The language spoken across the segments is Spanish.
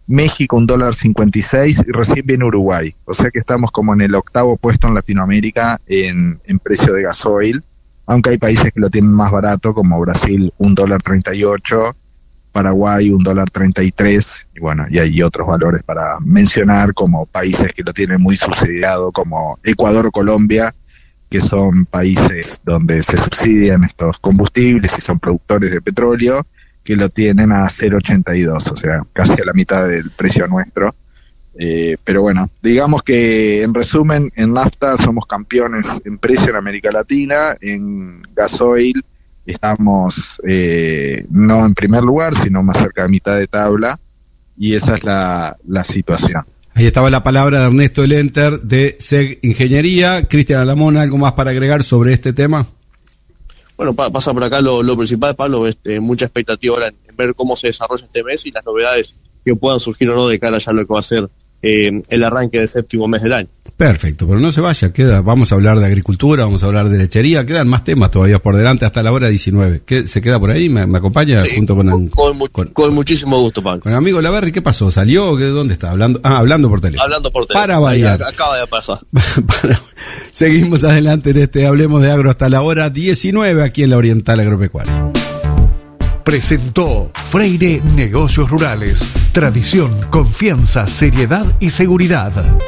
México $1.56 y recién viene Uruguay. O sea que estamos como en el 8º puesto en Latinoamérica en precio de gasoil, aunque hay países que lo tienen más barato, como Brasil $1.38, Paraguay $1.33, y bueno, y hay otros valores para mencionar, como países que lo tienen muy subsidiado, como Ecuador o Colombia, que son países donde se subsidian estos combustibles y son productores de petróleo, que lo tienen a 0.82, o sea, casi a la mitad del precio nuestro. Pero bueno, digamos que en resumen, en nafta somos campeones en precio en América Latina. En gasoil estamos no en primer lugar, sino más cerca de mitad de tabla, y esa es la situación. Ahí estaba la palabra de Ernesto Elenter de SEG Ingeniería. Cristian Alamona, ¿algo más para agregar sobre este tema? Bueno, pasa por acá lo principal, Pablo, mucha expectativa ahora en ver cómo se desarrolla este mes y las novedades que puedan surgir o no de cara ya a lo que va a ser el arranque del 7º mes del año. Perfecto, pero no se vaya, vamos a hablar de agricultura, vamos a hablar de lechería, quedan más temas todavía por delante hasta la hora 19. ¿Se queda por ahí? ¿Me acompaña? Sí, junto con muchísimo gusto, Pablo. Con el amigo Laverri, ¿qué pasó? ¿Salió? ¿Dónde está? Hablando por teléfono. Hablando por teléfono. Para variar. Acaba de pasar. Seguimos adelante en Hablemos de Agro hasta la hora 19 aquí en la Oriental Agropecuaria. Presentó Freire Negocios Rurales. Tradición, confianza, seriedad y seguridad.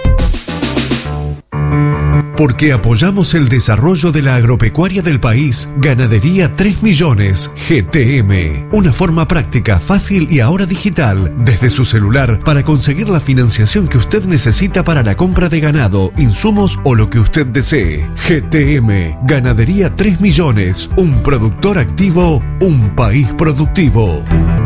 Porque apoyamos el desarrollo de la agropecuaria del país, Ganadería 3 Millones, GTM. Una forma práctica, fácil y ahora digital, desde su celular, para conseguir la financiación que usted necesita para la compra de ganado, insumos o lo que usted desee. GTM, Ganadería 3 Millones, un productor activo, un país productivo.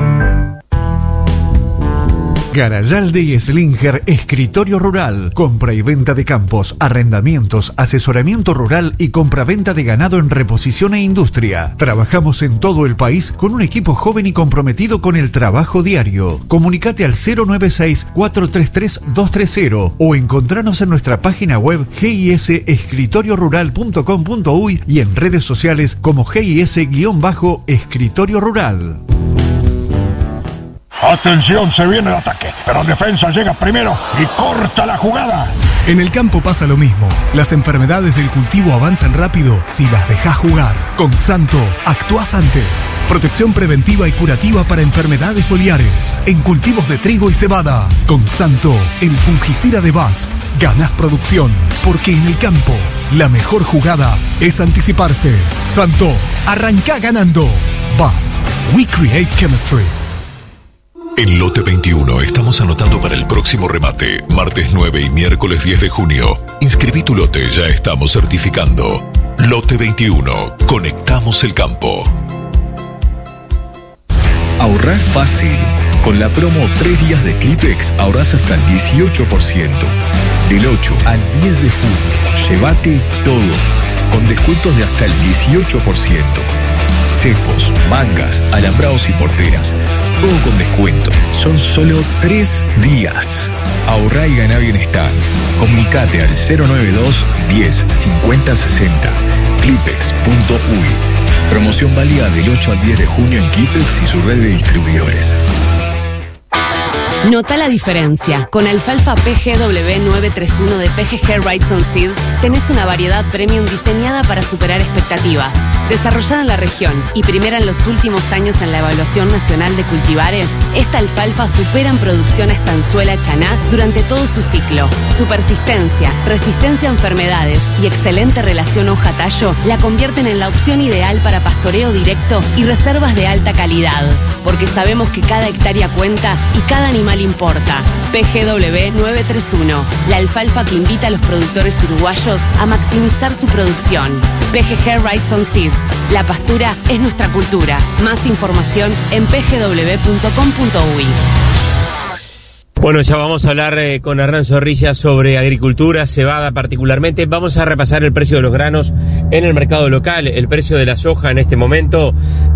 Garayalde y Slinger Escritorio Rural. Compra y venta de campos, arrendamientos, asesoramiento rural y compra-venta de ganado en reposición e industria. Trabajamos en todo el país con un equipo joven y comprometido con el trabajo diario. Comunicate al 096-433-230 o encontranos en nuestra página web gisescritoriorural.com.uy y en redes sociales como GIS-Escritorio Rural. Atención, se viene el ataque, pero defensa llega primero y corta la jugada. En el campo pasa lo mismo. Las enfermedades del cultivo avanzan rápido si las dejás jugar. Con Xanto, actuás antes. Protección preventiva y curativa para enfermedades foliares. En cultivos de trigo y cebada. Con Xanto, el fungicida de BASF. Ganás producción, porque en el campo, la mejor jugada es anticiparse. Xanto, arrancá ganando. BASF, we create chemistry. En Lote 21 estamos anotando para el próximo remate, martes 9 y miércoles 10 de junio. Inscribí tu lote, ya estamos certificando. Lote 21, conectamos el campo. Ahorrar fácil. Con la promo 3 días de Clipex ahorrás hasta el 18%. Del 8 al 10 de junio, llévate todo, con descuentos de hasta el 18%. Cepos, mangas, alambrados y porteras. Todo con descuento. Son solo 3 días. Ahorrá y ganá bienestar. Comunicate al 092 10 50 60. Clipex.uy. Promoción válida del 8 al 10 de junio en Clipex y su red de distribuidores. Nota la diferencia. Con alfalfa PGW 931 de PGG Wrightson Seeds tenés una variedad premium diseñada para superar expectativas. Desarrollada en la región y primera en los últimos años en la evaluación nacional de cultivares, esta alfalfa supera en producción a estanzuela chaná durante todo su ciclo. Su persistencia, resistencia a enfermedades y excelente relación hoja-tallo la convierten en la opción ideal para pastoreo directo y reservas de alta calidad. Porque sabemos que cada hectárea cuenta y cada animal importa. PGW 931, la alfalfa que invita a los productores uruguayos a maximizar su producción. PGG Wrightson Seeds, la pastura es nuestra cultura. Más información en pgw.com.uy. Bueno, ya vamos a hablar con Hernán Zorrilla sobre agricultura, cebada particularmente. Vamos a repasar el precio de los granos en el mercado local. El precio de la soja en este momento,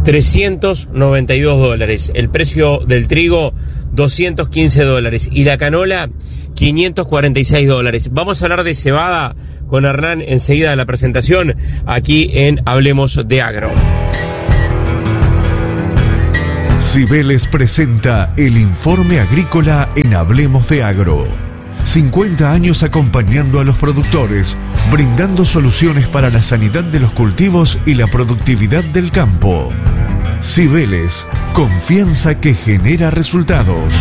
$392. El precio del trigo, $215. Y la canola, $546. Vamos a hablar de cebada con Hernán enseguida de la presentación aquí en Hablemos de Agro. Cibeles presenta el informe agrícola en Hablemos de Agro. 50 años acompañando a los productores, brindando soluciones para la sanidad de los cultivos y la productividad del campo. Cibeles, confianza que genera resultados.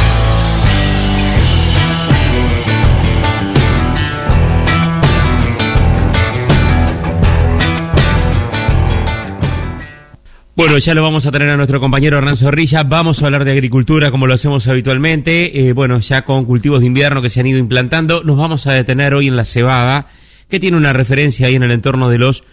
Bueno, ya lo vamos a tener a nuestro compañero Hernán Zorrilla. Vamos a hablar de agricultura como lo hacemos habitualmente. Bueno, ya con cultivos de invierno que se han ido implantando. Nos vamos a detener hoy en la cebada, que tiene una referencia ahí en el entorno de los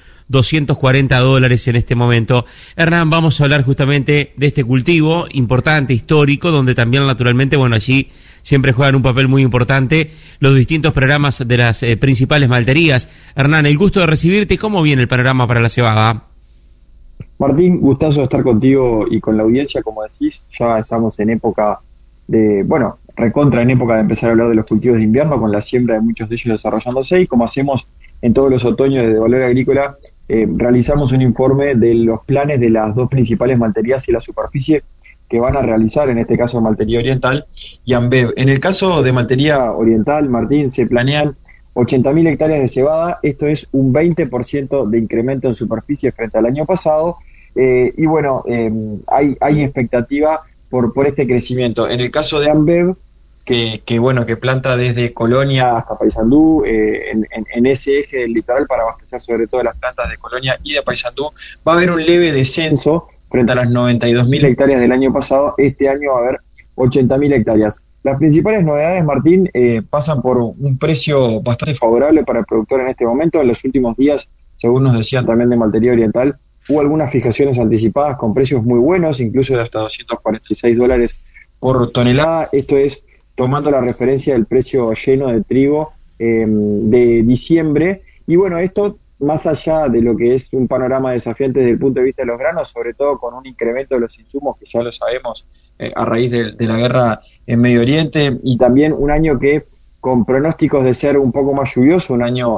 $240 en este momento. Hernán, vamos a hablar justamente de este cultivo importante, histórico, donde también naturalmente, bueno, allí siempre juegan un papel muy importante los distintos programas de las principales malterías. Hernán, el gusto de recibirte. ¿Cómo viene el panorama para la cebada? Martín, gustazo estar contigo y con la audiencia, como decís, ya estamos en época de, bueno, recontra en época de empezar a hablar de los cultivos de invierno, con la siembra de muchos de ellos desarrollándose, y como hacemos en todos los otoños de Valor Agrícola, realizamos un informe de los planes de las dos principales malterías y la superficie que van a realizar, en este caso Maltería Oriental y Ambev. En el caso de Maltería Oriental, Martín, se planean 80.000 hectáreas de cebada, esto es un 20% de incremento en superficie frente al año pasado, y bueno, hay expectativa por este crecimiento. En el caso de Ambev, que bueno, que planta desde Colonia hasta Paysandú, en ese eje del litoral para abastecer sobre todo las plantas de Colonia y de Paysandú, va a haber un leve descenso frente a las 92.000 hectáreas del año pasado. Este año va a haber 80.000 hectáreas. Las principales novedades, Martín, pasan por un precio bastante favorable para el productor en este momento. En los últimos días, según nos decían también de Maltería Oriental, hubo algunas fijaciones anticipadas con precios muy buenos, incluso de hasta $246 por tonelada. Esto es tomando la referencia del precio lleno de trigo de diciembre. Y bueno, esto más allá de lo que es un panorama desafiante desde el punto de vista de los granos, sobre todo con un incremento de los insumos que ya lo sabemos a raíz de la guerra en Medio Oriente, y también un año que con pronósticos de ser un poco más lluvioso, un año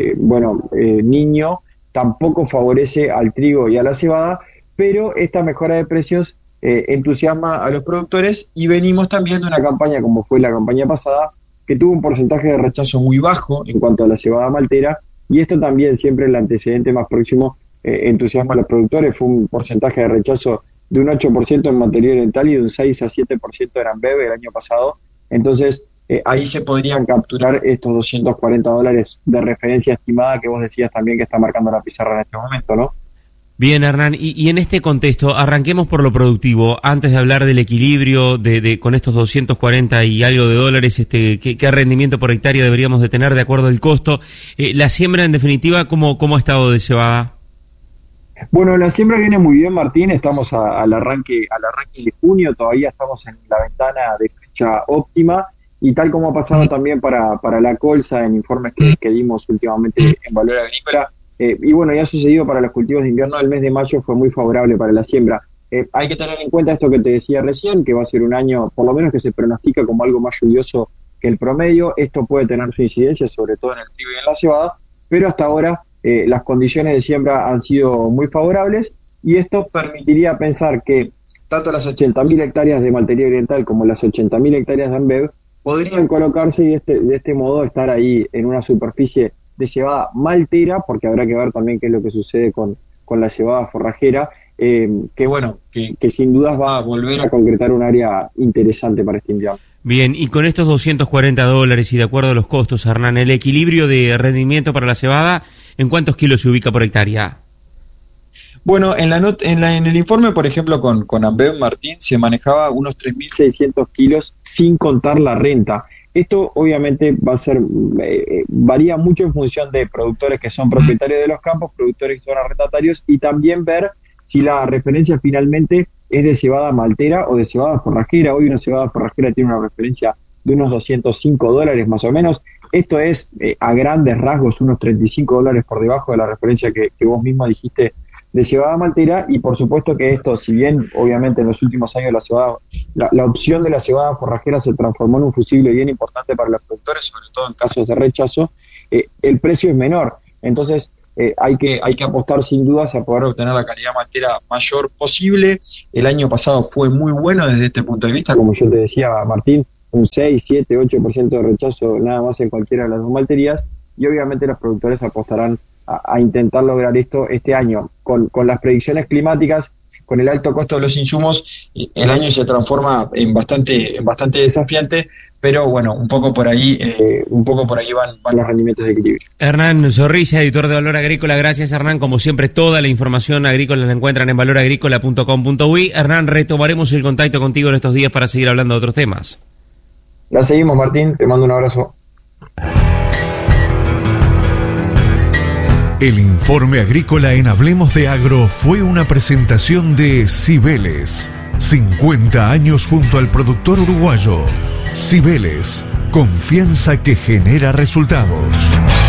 niño, tampoco favorece al trigo y a la cebada, pero esta mejora de precios entusiasma a los productores, y venimos también de una campaña como fue la campaña pasada, que tuvo un porcentaje de rechazo muy bajo en cuanto a la cebada maltera, y esto también, siempre el antecedente más próximo, entusiasma a los productores. Fue un porcentaje de rechazo de un 8% en Maltería Oriental y de un 6 a 7% en Ambev el año pasado. Entonces, ahí se podrían capturar estos $240 de referencia estimada que vos decías también que está marcando la pizarra en este momento, ¿no? Bien, Hernán, y en este contexto, arranquemos por lo productivo. Antes de hablar del equilibrio con estos 240 y algo de dólares, ¿qué rendimiento por hectárea deberíamos de tener de acuerdo al costo? La siembra, en definitiva, ¿cómo ha estado de cebada? Bueno, la siembra viene muy bien, Martín. Estamos al arranque de junio, todavía estamos en la ventana de fecha óptima, y tal como ha pasado también para la colza en informes que dimos últimamente en Valor Agrícola, y bueno, ya ha sucedido para los cultivos de invierno. El mes de mayo fue muy favorable para la siembra. Hay que tener en cuenta esto que te decía recién, que va a ser un año, por lo menos que se pronostica como algo más lluvioso que el promedio. Esto puede tener su incidencia, sobre todo en el trigo y en la cebada, pero hasta ahora las condiciones de siembra han sido muy favorables, y esto permitiría pensar que tanto las 80.000 hectáreas de Maltería Oriental como las 80.000 hectáreas de Ambev podrían colocarse y de este modo estar ahí en una superficie de cebada maltera, porque habrá que ver también qué es lo que sucede con la cebada forrajera, que sin dudas va a volver a concretar un área interesante para este invierno. Bien, y con estos $240 y de acuerdo a los costos, Hernán, el equilibrio de rendimiento para la cebada, ¿en cuántos kilos se ubica por hectárea? Bueno, en el informe, por ejemplo, con Ambev, Martín, se manejaba unos 3.600 kilos sin contar la renta. Esto obviamente va a ser, varía mucho en función de productores que son propietarios de los campos, productores que son arrendatarios, y también ver si la referencia finalmente es de cebada maltera o de cebada forrajera. Hoy una cebada forrajera tiene una referencia de unos $205 más o menos. Esto es, a grandes rasgos, unos $35 por debajo de la referencia que vos mismo dijiste de cebada maltera. Y por supuesto que esto, si bien obviamente en los últimos años la opción de la cebada forrajera se transformó en un fusible bien importante para los productores, sobre todo en casos de rechazo, el precio es menor. Entonces, hay que apostar sin dudas a poder obtener la calidad maltera mayor posible. El año pasado fue muy bueno desde este punto de vista, como yo te decía, Martín, un 6, 7, 8% de rechazo nada más en cualquiera de las dos malterías, y obviamente los productores apostarán a intentar lograr esto este año. Con las predicciones climáticas, con el alto costo de los insumos, el año se transforma en bastante desafiante, pero bueno, un poco por ahí van los rendimientos de equilibrio. Hernán Zorrilla, editor de Valor Agrícola. Gracias, Hernán. Como siempre, toda la información agrícola la encuentran en valoragricola.com.uy. Hernán, retomaremos el contacto contigo en estos días para seguir hablando de otros temas. La seguimos, Martín. Te mando un abrazo. El informe agrícola en Hablemos de Agro fue una presentación de Cibeles. 50 años junto al productor uruguayo. Cibeles, confianza que genera resultados.